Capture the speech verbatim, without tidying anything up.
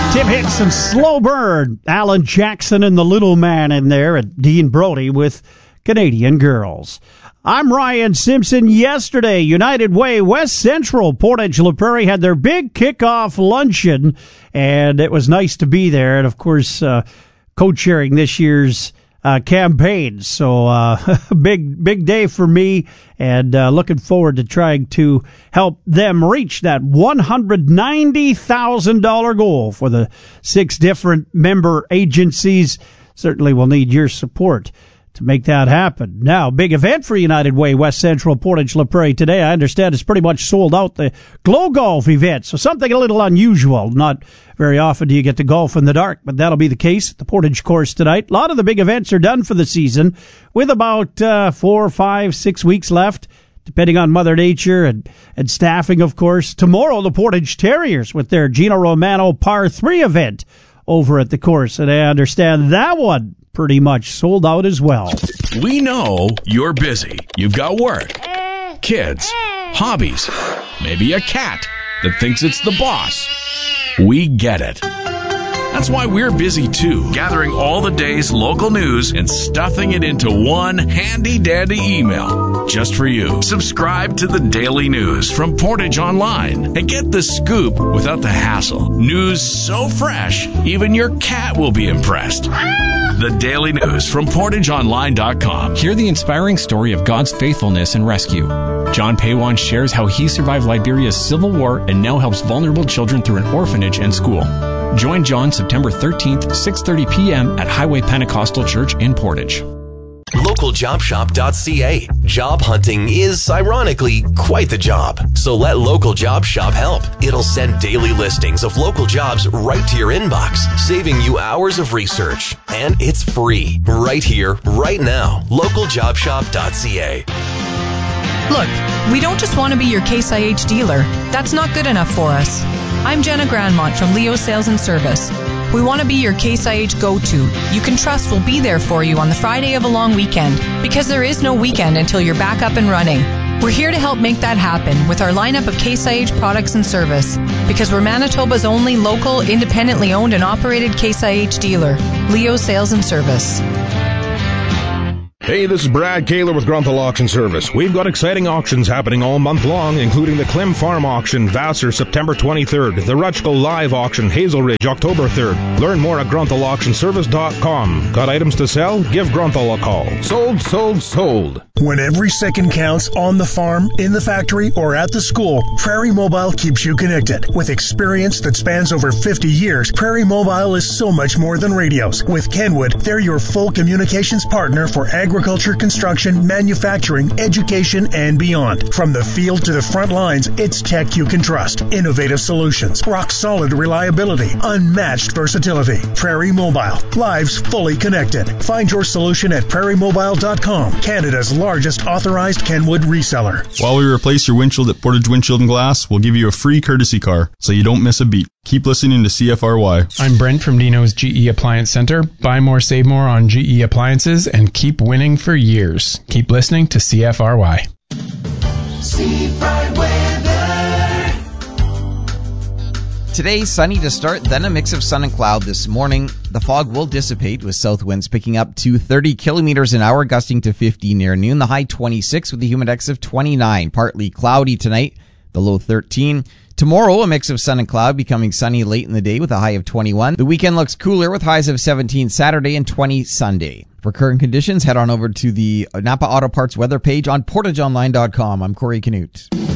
Tim Hicks and Slow Bird. Alan Jackson and the Little Man in there, and Dean Brody with Canadian Girls. I'm Ryan Simpson. Yesterday, United Way West Central, Portage La Prairie had their big kickoff luncheon, and it was nice to be there. And, of course, uh, co-chairing this year's uh, campaign. So, uh, big, big day for me, and uh, looking forward to trying to help them reach that one hundred ninety thousand dollars goal for the six different member agencies. Certainly will need your support to make that happen. Now, big event for United Way West Central Portage La Prairie today. I understand it's pretty much sold out, the Glow Golf event, so something a little unusual. Not very often do you get to golf in the dark, but that'll be the case at the Portage course tonight. A lot of the big events are done for the season, with about uh, four, five, six weeks left, depending on Mother Nature and, and staffing, of course. Tomorrow, the Portage Terriers with their Gino Romano Par three event over at the course, and I understand that one pretty much sold out as well. We know you're busy. You've got work, kids, hobbies, maybe a cat that thinks it's the boss. We get it. That's why we're busy too, gathering all the day's local news and stuffing it into one handy-dandy email just for you. Subscribe to the Daily News from Portage Online and get the scoop without the hassle. News so fresh, even your cat will be impressed. The Daily News from portage online dot com. Hear the inspiring story of God's faithfulness and rescue. John Paywan shares how he survived Liberia's civil war and now helps vulnerable children through an orphanage and school. Join John September thirteenth, six thirty p.m. at Highway Pentecostal Church in Portage. local job shop dot c a. Job hunting is, ironically, quite the job. So let Local Job Shop help. It'll send daily listings of local jobs right to your inbox, saving you hours of research. And it's free. Right here, right now. local job shop dot c a. Look, we don't just want to be your Case I H dealer. That's not good enough for us. I'm Jenna Grandmont from Leo Sales and Service. We want to be your Case I H go-to. You can trust we'll be there for you on the Friday of a long weekend, because there is no weekend until you're back up and running. We're here to help make that happen with our lineup of Case I H products and service, because we're Manitoba's only local, independently owned and operated Case I H dealer, Leo Sales and Service. Hey, this is Brad Kaler with Grunthal Auction Service. We've got exciting auctions happening all month long, including the Clem Farm Auction, Vassar, September twenty-third, the Rutschko Live Auction, Hazel Ridge, October third. Learn more at grunthal auction service dot com. Got items to sell? Give Grunthal a call. Sold, sold, sold. When every second counts on the farm, in the factory, or at the school, Prairie Mobile keeps you connected. With experience that spans over fifty years, Prairie Mobile is so much more than radios. With Kenwood, they're your full communications partner for agriculture. Agriculture, construction, manufacturing, education, and beyond. From the field to the front lines, it's tech you can trust. Innovative solutions, rock-solid reliability, unmatched versatility. Prairie Mobile. Lives fully connected. Find your solution at prairie mobile dot com, Canada's largest authorized Kenwood reseller. While we replace your windshield at Portage Windshield and Glass, we'll give you a free courtesy car, so you don't miss a beat. Keep listening to C F R Y. I'm Brent from Dino's G E Appliance Center. Buy more, save more on G E appliances and keep winning for years. Keep listening to C F R Y. Seafried weather. Today, sunny to start, then a mix of sun and cloud this morning. The fog will dissipate with south winds picking up to thirty kilometers an hour, gusting to fifty near noon. The high twenty-six with the humidex of twenty-nine. Partly cloudy tonight, the low thirteen. Tomorrow, a mix of sun and cloud, becoming sunny late in the day with a high of twenty-one. The weekend looks cooler with highs of seventeen Saturday and twenty Sunday. For current conditions, head on over to the Napa Auto Parts weather page on portage online dot com. I'm Corey Canute.